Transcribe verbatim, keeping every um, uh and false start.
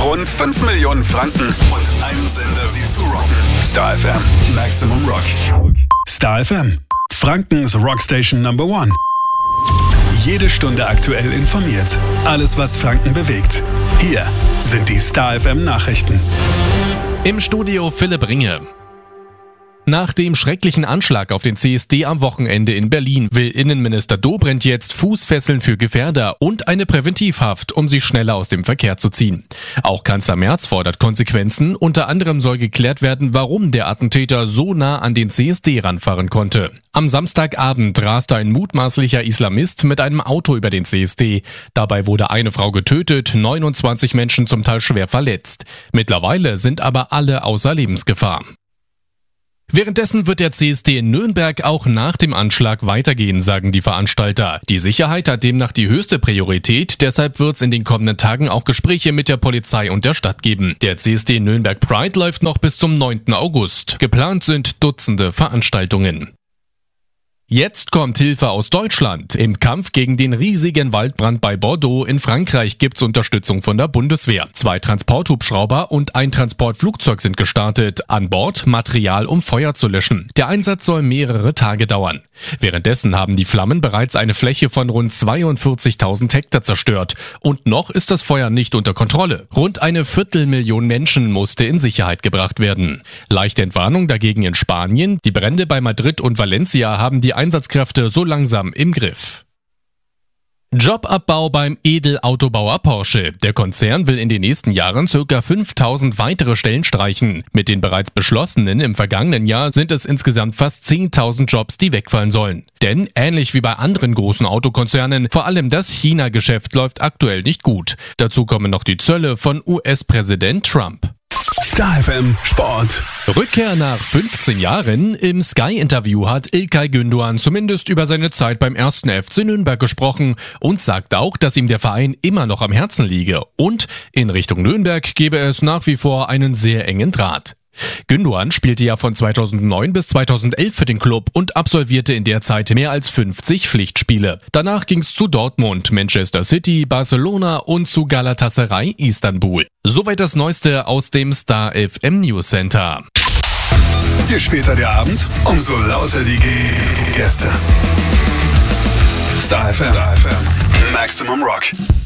Rund fünf Millionen Franken und ein Sender, sie zu rocken. Star F M, Maximum Rock. Star F M, Frankens Rockstation Number One. Jede Stunde aktuell informiert. Alles, was Franken bewegt. Hier sind die Star F M Nachrichten. Im Studio Philipp Ringe. Nach dem schrecklichen Anschlag auf den C S D am Wochenende in Berlin will Innenminister Dobrindt jetzt Fußfesseln für Gefährder und eine Präventivhaft, um sie schneller aus dem Verkehr zu ziehen. Auch Kanzler Merz fordert Konsequenzen. Unter anderem soll geklärt werden, warum der Attentäter so nah an den C S D ranfahren konnte. Am Samstagabend raste ein mutmaßlicher Islamist mit einem Auto über den C S D. Dabei wurde eine Frau getötet, neunundzwanzig Menschen zum Teil schwer verletzt. Mittlerweile sind aber alle außer Lebensgefahr. Währenddessen wird der C S D in Nürnberg auch nach dem Anschlag weitergehen, sagen die Veranstalter. Die Sicherheit hat demnach die höchste Priorität, deshalb wird es in den kommenden Tagen auch Gespräche mit der Polizei und der Stadt geben. Der C S D Nürnberg Pride läuft noch bis zum neunten August. Geplant sind Dutzende Veranstaltungen. Jetzt kommt Hilfe aus Deutschland. Im Kampf gegen den riesigen Waldbrand bei Bordeaux in Frankreich gibt's Unterstützung von der Bundeswehr. Zwei Transporthubschrauber und ein Transportflugzeug sind gestartet. An Bord Material, um Feuer zu löschen. Der Einsatz soll mehrere Tage dauern. Währenddessen haben die Flammen bereits eine Fläche von rund zweiundvierzigtausend Hektar zerstört. Und noch ist das Feuer nicht unter Kontrolle. Rund eine Viertelmillion Menschen musste in Sicherheit gebracht werden. Leichte Entwarnung dagegen in Spanien. Die Brände bei Madrid und Valencia haben die Einsatzkräfte so langsam im Griff. Jobabbau beim Edelautobauer Porsche. Der Konzern will in den nächsten Jahren ca. fünftausend weitere Stellen streichen. Mit den bereits beschlossenen im vergangenen Jahr sind es insgesamt fast zehntausend Jobs, die wegfallen sollen. Denn ähnlich wie bei anderen großen Autokonzernen, vor allem das China-Geschäft läuft aktuell nicht gut. Dazu kommen noch die Zölle von U S-Präsident Trump. Star F M Sport. Rückkehr nach fünfzehn Jahren. Im Sky-Interview hat İlkay Gündoğan zumindest über seine Zeit beim ersten F C Nürnberg gesprochen und sagt auch, dass ihm der Verein immer noch am Herzen liege. Und in Richtung Nürnberg gebe es nach wie vor einen sehr engen Draht. Gündoğan spielte ja von zweitausendneun bis zweitausendelf für den Club und absolvierte in der Zeit mehr als fünfzig Pflichtspiele. Danach ging's zu Dortmund, Manchester City, Barcelona und zu Galatasaray Istanbul. Soweit das Neueste aus dem Star F M News Center. Je später der Abend, umso lauter die Gäste. Star F M. Maximum Rock.